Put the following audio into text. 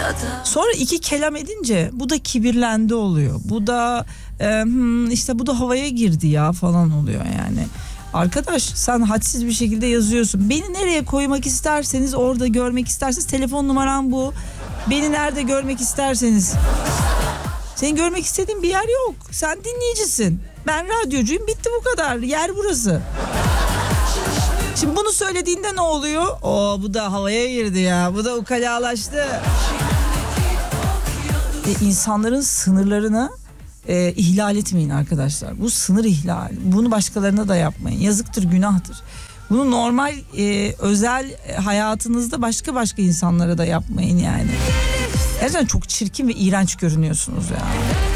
Sonra iki kelam edince bu da kibirlendi oluyor. Bu da işte bu da havaya girdi ya falan oluyor yani. Arkadaş sen hadsiz bir şekilde yazıyorsun. Beni nereye koymak isterseniz, orada görmek isterseniz, telefon numaram bu. Beni nerede görmek isterseniz. Seni görmek istediğim bir yer yok. Sen dinleyicisin. Ben radyocuyum, bitti bu kadar. Yer burası. Şimdi bunu söylediğinde ne oluyor? Bu da havaya girdi ya. Bu da ukalalaştı. İnsanların sınırlarını ihlal etmeyin arkadaşlar. Bu sınır ihlali. Bunu başkalarına da yapmayın. Yazıktır, günahtır. Bunu normal özel hayatınızda başka insanlara da yapmayın yani. Gerçekten çok çirkin ve iğrenç görünüyorsunuz ya.